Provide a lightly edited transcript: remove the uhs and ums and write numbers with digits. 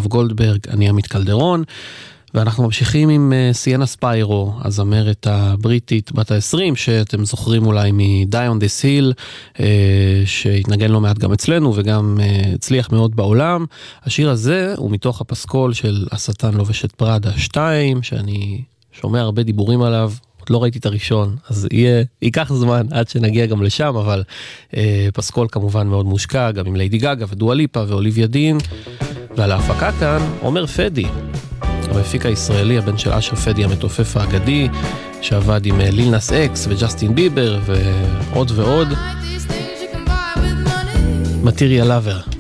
אסף גולדברג, אני עמית קלדרון, ואנחנו ממשיכים עם סיינה ספיירו, הזמרת הבריטית בת ה-20, שאתם זוכרים אולי מ-Die on this Hill, שהתנגן לא מעט גם אצלנו, וגם הצליח מאוד בעולם. השיר הזה הוא מתוך הפסקול של השטן לובש את פראדה 2, שאני שומע הרבה דיבורים עליו, לא ראיתי את הראשון, אז ייקח זמן עד שנגיע גם לשם, אבל פסקול כמובן מאוד מושקע, גם עם ליידי גגה ודואה ליפה ואוליביה דין, ועל ההפקה כאן עומר פדי, המפיק הישראלי, הבן של אשר פדי המתופף האגדי, שעבד עם ליל נאס אקס וג'סטין ביבר ועוד ועוד. Material Lover.